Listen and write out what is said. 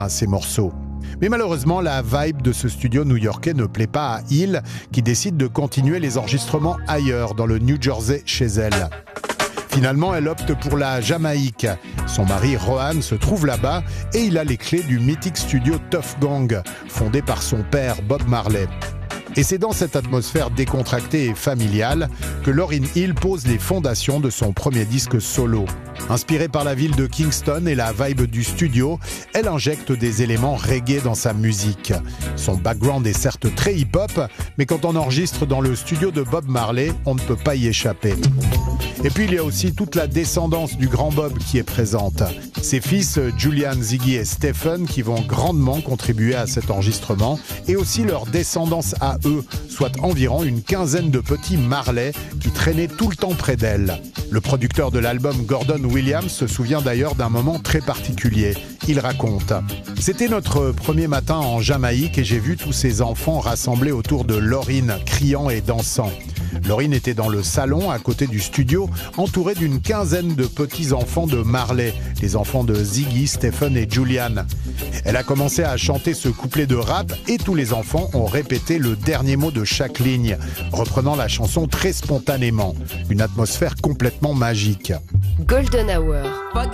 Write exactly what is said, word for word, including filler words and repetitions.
à ces morceaux. Mais malheureusement, la vibe de ce studio new-yorkais ne plaît pas à Hill, qui décide de continuer les enregistrements ailleurs, dans le New Jersey chez elle. Finalement, elle opte pour la Jamaïque. Son mari, Rohan, se trouve là-bas et il a les clés du mythique studio Tuff Gong, fondé par son père, Bob Marley. Et c'est dans cette atmosphère décontractée et familiale que Lauryn Hill pose les fondations de son premier disque solo. Inspirée par la ville de Kingston et la vibe du studio, elle injecte des éléments reggae dans sa musique. Son background est certes très hip-hop, mais quand on enregistre dans le studio de Bob Marley, on ne peut pas y échapper. Et puis il y a aussi toute la descendance du grand Bob qui est présente. Ses fils Julian, Ziggy et Stephen qui vont grandement contribuer à cet enregistrement, et aussi leur descendance à eux, soit environ une quinzaine de petits Marley qui traînaient tout le temps près d'elle. Le producteur de l'album, Gordon Williams, se souvient d'ailleurs d'un moment très particulier. Il raconte: « C'était notre premier matin en Jamaïque et j'ai vu tous ces enfants rassemblés autour de Lauryn, criant et dansant. Lauryn était dans le salon à côté du studio, entourée d'une quinzaine de petits-enfants de Marley, les enfants de Ziggy, Stephen et Julian. Elle a commencé à chanter ce couplet de rap et tous les enfants ont répété le dernier mot de chaque ligne, reprenant la chanson très spontanément. Une atmosphère complètement magique. » Golden Hour.